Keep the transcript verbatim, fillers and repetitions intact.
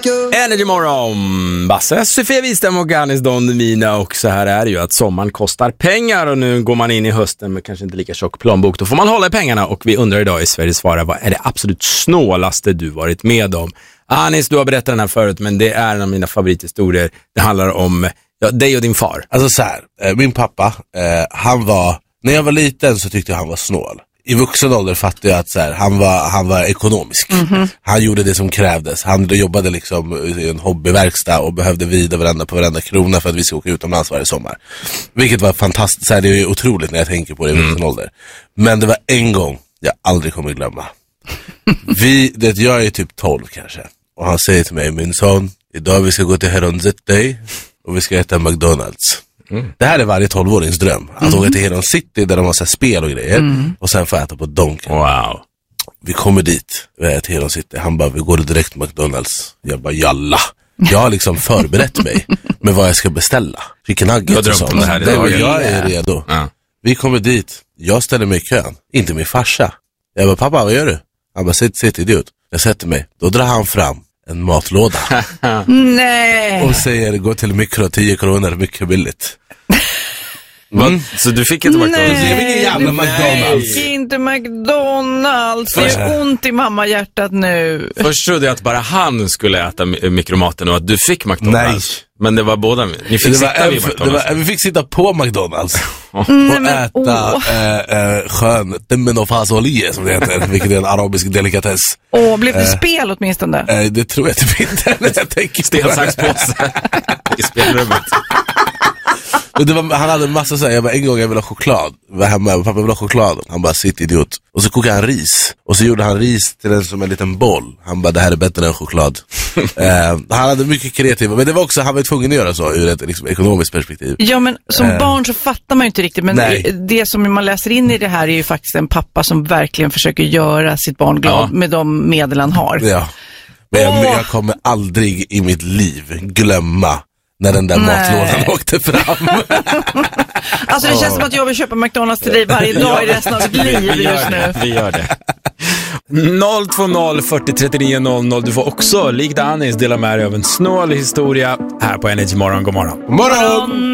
Energy morgon, Basse, Sofia Wistam och Anis Don Demina. Och så här är det ju att sommaren kostar pengar. Och nu går man in i hösten med kanske inte lika tjock plånbok. Då får man hålla i pengarna. Och vi undrar idag i Sveriges svara, vad är det absolut snålaste du varit med om? Anis, du har berättat den här förut, men det är en av mina favorithistorier. Det handlar om ja, dig och din far. Alltså så här, min pappa, eh, han var, när jag var liten så tyckte jag han var snål. I vuxen ålder fattade jag att så här, han, var, han var ekonomisk. Mm-hmm. Han gjorde det som krävdes. Han jobbade liksom i en hobbyverkstad och behövde vida varandra på varenda krona för att vi ska åka utomlands varje sommar. Vilket var fantastiskt. Så här, det är ju otroligt när jag tänker på det i vuxen mm. ålder. Men det var en gång jag aldrig kommer glömma. Vi, det, jag är typ tolv kanske. Och han säger till mig, min son, idag vi ska gå till Heron City och vi ska äta McDonalds. Mm. Det här är varje tolvårings dröm. Att mm. åka till Heron City där de har så här spel och grejer mm. och sen få äta på Donken. Wow. Vi kommer dit, vi är till Heron City. Han bara, vi går direkt till McDonalds. Jag bara, jalla. Jag har liksom förberett mig med vad jag ska beställa. Chicken nuggets och sånt. Det här det var, jag är redo. Ja. Vi kommer dit, jag ställer mig i kön. Inte min farsa. Jag bara, pappa, vad gör du? Han bara, sitt, sitt, idiot. Jag sätter mig, då drar han fram en matlåda. Nej. Och säger, gå till mikro, tio kronor, mycket billigt. Mm. Så du fick inte McDonalds? Nej, jag fick jävla McDonalds. Fick inte McDonalds. Det är ont i mamma hjärtat nu. Först trodde jag att bara han skulle äta mikromaten och att du fick McDonalds. Nej. Men det var båda. Ni fick det sitta var, vid McDonalds. Det var, vi fick sitta på McDonalds och mm, äta oh. äh, äh, skön timmen och fasolje som det heter, vilket är en arabisk delikatess. Åh, blev det äh, spel åtminstone? Äh, det tror jag typ inte. Jag tänker sten, sax, påse i spelrummet. Det var, han hade en massa så här, jag bara, en gång jag vill ha choklad. Jag var hemma, pappa vill ha choklad. Han bara, sitt idiot. Och så kokade han ris. Och så gjorde han ris till en som en liten boll. Han bara, det här är bättre än choklad. eh, han hade mycket kreativa, men det var också, han var tvungen att göra så ur ett liksom, ekonomiskt perspektiv. Ja, men som eh, barn så fattar man ju inte riktigt. Men nej. det som man läser in i det här är ju faktiskt en pappa som verkligen försöker göra sitt barn glad ja. med de medel han har. Ja, men jag, jag kommer aldrig i mitt liv glömma när den där nej. matlådan åkte fram. Alltså det känns oh. som att jag vill köpa McDonalds till dig varje dag i resten av ditt liv just nu. Vi gör det. noll två noll fyrtio trettionio noll noll. Du får också, likt Anis, dela med dig av en snål historia här på Energy Morgon. God morgon. Morgon!